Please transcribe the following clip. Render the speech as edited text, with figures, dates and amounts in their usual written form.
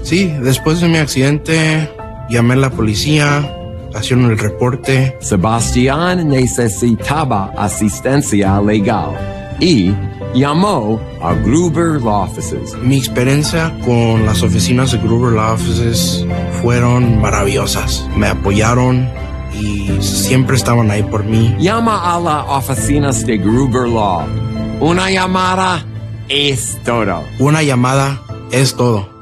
Sí, después de mi accidente, llamé a la policía, hicieron el reporte. Sebastián necesitaba asistencia legal y llamó a Gruber Law Offices. Mi experiencia con las oficinas de Gruber Law Offices fueron maravillosas. Me apoyaron y siempre estaban ahí por mí. Llama a las oficinas de Gruber Law. Una llamada es todo. Una llamada es todo.